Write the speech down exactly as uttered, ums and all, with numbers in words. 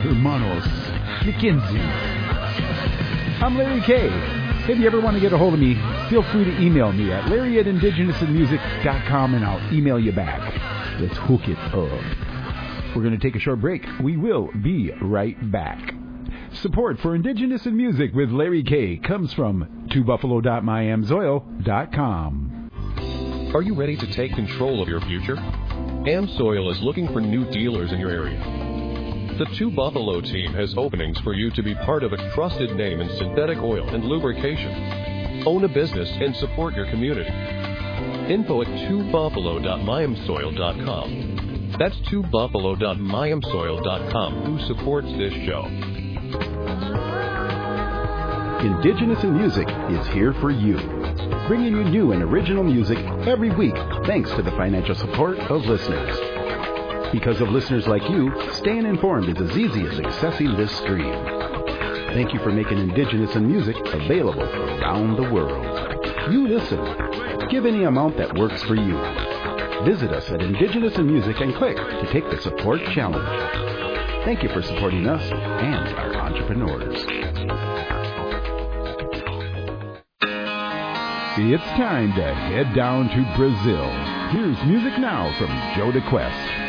hermanos, Mackenzie. I'm Larry K. If you ever want to get a hold of me, feel free to email me at larry at indigenous in music dot com and I'll email you back. Let's hook it up. We're going to take a short break. We will be right back. Support for Indigenous in Music with Larry K. comes from two buffalo dot my am soil dot com. Are you ready to take control of your future? AmSoil is looking for new dealers in your area. The Two Buffalo team has openings for you to be part of a trusted name in synthetic oil and lubrication. Own a business and support your community. Info at two buffalo dot my am soil dot com. That's two buffalo dot my am soil dot com, who supports this show. Indigenous in Music is here for you, bringing you new and original music every week thanks to the financial support of listeners. Because of listeners like you, staying informed is as easy as accessing this stream. Thank you for making Indigenous in Music available around the world. You listen. Give any amount that works for you. Visit us at Indigenous in Music and click to take the support challenge. Thank you for supporting us and our entrepreneurs. It's time to head down to Brazil. Here's music now from Joe DeQuest.